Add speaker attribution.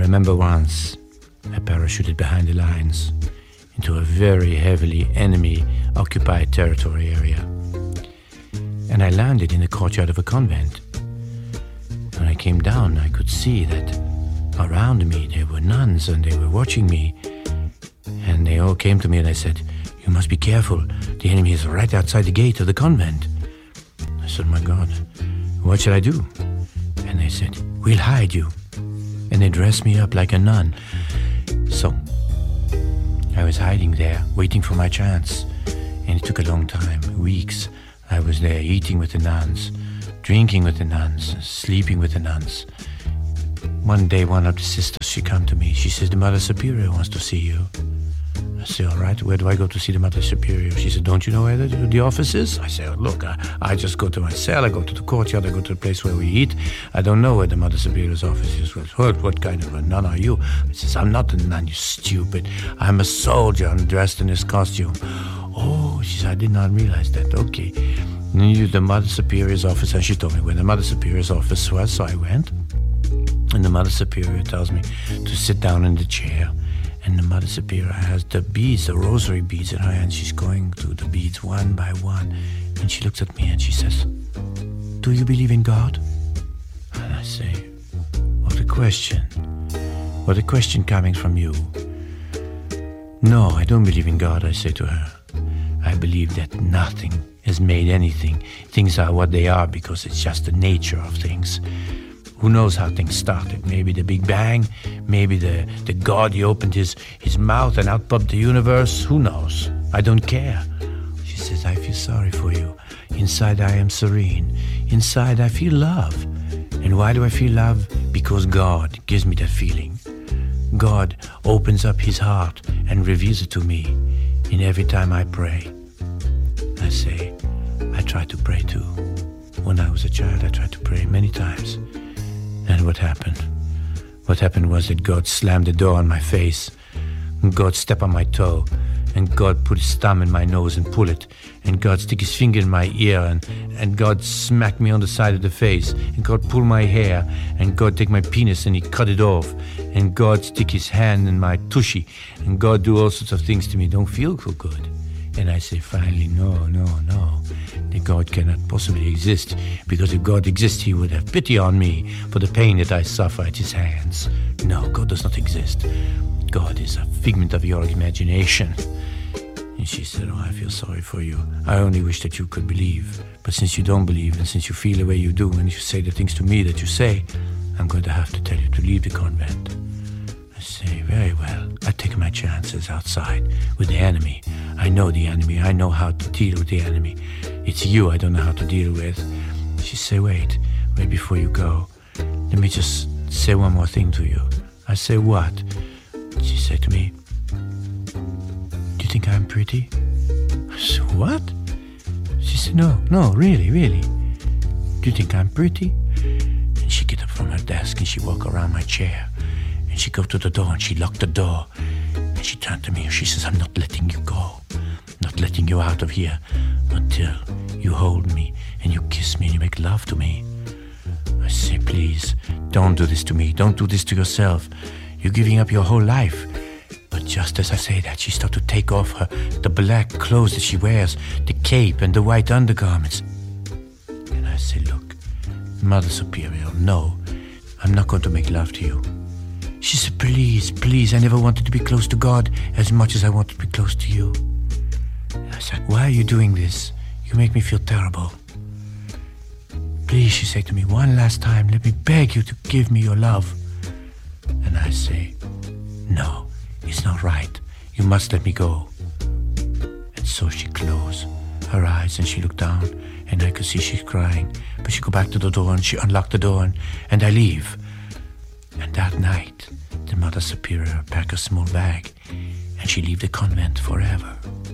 Speaker 1: remember once I parachuted behind the lines into a very heavily enemy-occupied territory area. And I landed in the courtyard of a convent. When I came down, I could see that around me there were nuns and they were watching me. And they all came to me and I said, "You must be careful. The enemy is right outside the gate of the convent." I said, "My God, what should I do?" And they said, "We'll hide you." And they dressed me up like a nun. So I was hiding there, waiting for my chance. And it took a long time, weeks. I was there eating with the nuns, drinking with the nuns, sleeping with the nuns. One day, one of the sisters, she came to me. She says, "The Mother Superior wants to see you." I say, "All right, where do I go to see the Mother Superior?" She said, "Don't you know where the office is?" I say, "Look, I just go to my cell, I go to the courtyard, I go to the place where we eat. I don't know where the Mother Superior's office is." Well, what kind of a nun are you? I says, "I'm not a nun, you stupid. I'm a soldier, I'm dressed in this costume." "Oh," she said, "I did not realize that." "Okay." And you, the Mother Superior's office, and she told me where the Mother Superior's office was, so I went. And the Mother Superior tells me to sit down in the chair. And the Mother Superior has the beads, the rosary beads in her hand. She's going through the beads one by one. And she looks at me and she says, "Do you believe in God?" And I say, "What a question. What a question coming from you." "No, I don't believe in God," I say to her. "I believe that nothing has made anything. Things are what they are because it's just the nature of things. Who knows how things started? Maybe the Big Bang, maybe the God, he opened his mouth and out popped the universe. Who knows? I don't care." She says, "I feel sorry for you. Inside I am serene. Inside I feel love. And why do I feel love? Because God gives me that feeling. God opens up his heart and reveals it to me. And every time I pray," I say, "I try to pray too. When I was a child, I tried to pray many times. And what happened? What happened was that God slammed the door on my face, and God stepped on my toe, and God put his thumb in my nose and pull it, and God stick his finger in my ear, and God smacked me on the side of the face, and God pull my hair, and God take my penis and he cut it off, and God stick his hand in my tushy, and God do all sorts of things to me. Don't feel so good." And I say, finally, no. The God cannot possibly exist, because if God exists, he would have pity on me for the pain that I suffer at his hands. No, God does not exist. God is a figment of your imagination. And she said, "Oh, I feel sorry for you. I only wish that you could believe. But since you don't believe, and since you feel the way you do, and you say the things to me that you say, I'm going to have to tell you to leave the convent." I say, "Very well. I take my chances outside with the enemy. I know the enemy. I know how to deal with the enemy. It's you I don't know how to deal with." She say, wait before you go. Let me just say one more thing to you." I say, "What?" She said to me, "Do you think I'm pretty?" I said, "What?" She said, No, really. "Do you think I'm pretty?" And she get up from her desk and she walk around my chair. And she go to the door and she locked the door. And she turned to me and she says, "I'm not letting you go. Not letting you out of here until you hold me and you kiss me and you make love to me." I say, "Please, don't do this to me. Don't do this to yourself. You're giving up your whole life." But just as I say that, she started to take off the black clothes that she wears, the cape and the white undergarments. And I say, "Look, Mother Superior, no, I'm not going to make love to you." She said, please, I never wanted to be close to God as much as I wanted to be close to you." And I said, "Why are you doing this? You make me feel terrible. Please," she said to me, "one last time, let me beg you to give me your love." And I say, "No, it's not right. You must let me go." And so she closed her eyes and she looked down and I could see she's crying. But she go back to the door and she unlocked the door and I leave. And that night, the Mother Superior packed a small bag and she leave the convent forever.